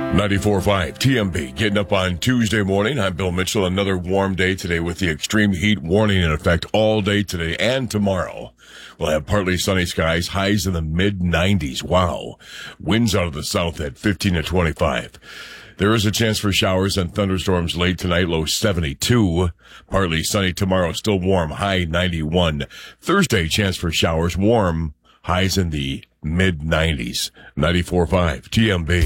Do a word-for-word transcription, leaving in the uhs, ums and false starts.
ninety-four point five T M B, getting up on Tuesday morning. I'm Bill Mitchell. Another warm day today with the extreme heat warning in effect all day today and tomorrow. We'll have partly sunny skies, highs in the mid nineties. Wow. Winds out of the south at fifteen to twenty-five. There is a chance for showers and thunderstorms late tonight, low seventy-two. Partly sunny tomorrow, still warm, high ninety-one. Thursday, chance for showers, warm, highs in the mid nineties. ninety-four point five T M B.